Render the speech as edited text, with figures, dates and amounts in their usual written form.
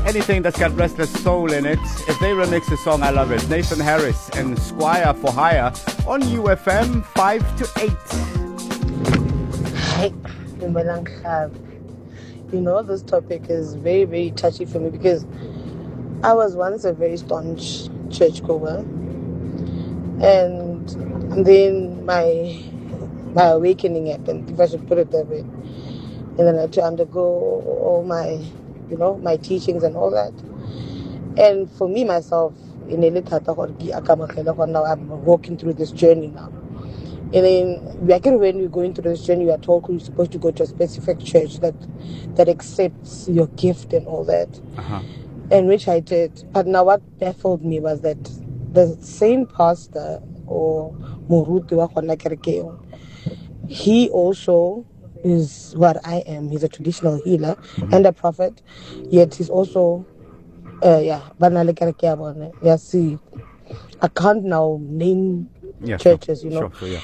anything that's got Restless Soul in it. If they remix the song, I love it. Nathan Harris and Squire for Hire on UFM 5 to 8. You know, this topic is very, very touchy for me because I was once a very staunch churchgoer, and then my awakening happened, if I should put it that way. And then I had to undergo all my, my teachings and all that. And for me, myself, now I'm walking through this journey now. And then when you're going through this journey, you are told you're supposed to go to a specific church that accepts your gift and all that. Uh-huh. And which I did. But now what baffled me was that the same pastor or Muruti wa khona kerekeng, he also is what I am. He's a traditional healer and a prophet. Yet he's also banale kereke ya bone. Yeah, see, I can't now name churches, Sure, yeah.